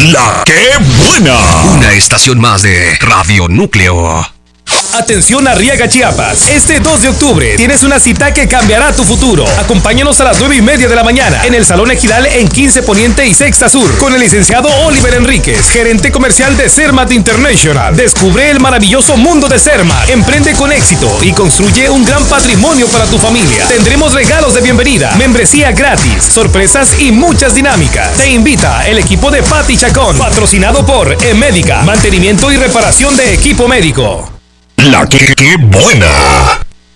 La que buena. Una estación más de Radio Núcleo. Atención Arriaga, Chiapas. Este 2 de octubre tienes una cita que cambiará tu futuro. Acompáñanos a las 9:30 de la mañana en el Salón Ejidal en 15 Poniente y Sexta Sur con el licenciado Oliver Enríquez, gerente comercial de Cermat International. Descubre el maravilloso mundo de Cermat. Emprende con éxito y construye un gran patrimonio para tu familia. Tendremos regalos de bienvenida, membresía gratis, sorpresas y muchas dinámicas. Te invita el equipo de Pati Chacón, patrocinado por Emédica, mantenimiento y reparación de equipo médico. La que buena.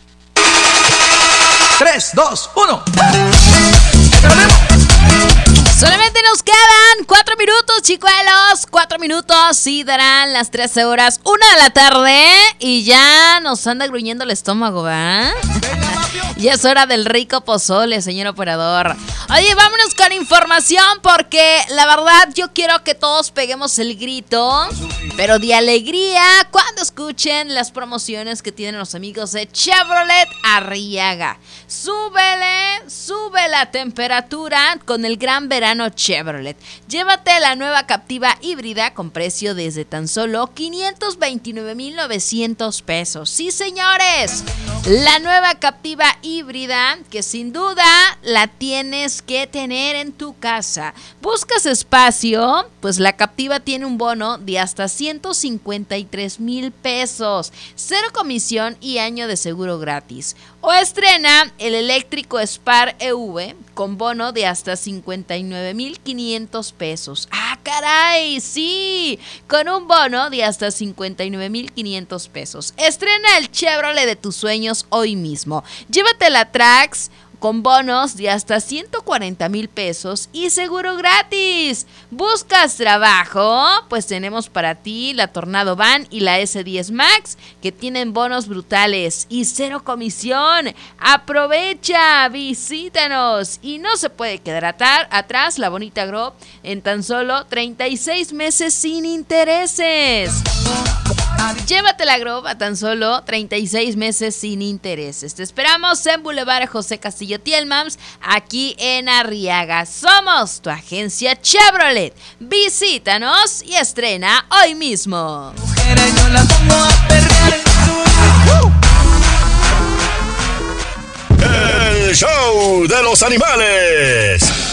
3, 2, 1. Solamente nos quedan 4 minutos, chicuelos. 4 minutos y darán las 13 horas, 1 de la tarde. Y ya nos anda gruñendo el estómago, ¿va? Ya es hora del rico pozole, señor operador. Oye, vámonos con información porque la verdad yo quiero que todos peguemos el grito, pero de alegría cuando escuchen las promociones que tienen los amigos de Chevrolet Arriaga. Sube la temperatura con el gran verano Chevrolet. Llévate la nueva Captiva híbrida con precio desde tan solo 529,900 pesos. Sí, señores, la nueva Captiva híbrida que sin duda la tienes que tener en tu casa. ¿Buscas espacio? Pues la Captiva tiene un bono de hasta 153,000 pesos, 0 comisión y año de seguro gratis. O estrena el eléctrico Spar EV con bono de hasta 59,500 pesos. ¡Ah, caray! ¡Sí! Con un bono de hasta 59,500 pesos. Estrena el Chevrolet de tus sueños hoy mismo. Llévate la Trax con bonos de hasta 140,000 pesos y seguro gratis. ¿Buscas trabajo? Pues tenemos para ti la Tornado Van y la S10 Max que tienen bonos brutales y 0 comisión. Aprovecha, visítanos y no se puede quedar atrás la bonita Grove en tan solo 36 meses sin intereses. Llévate la Grove a tan solo 36 meses sin intereses. Te esperamos en Boulevard José Castillo Tielmams, aquí en Arriaga. Somos tu agencia Chevrolet. Visítanos y estrena hoy mismo. El show de los animales.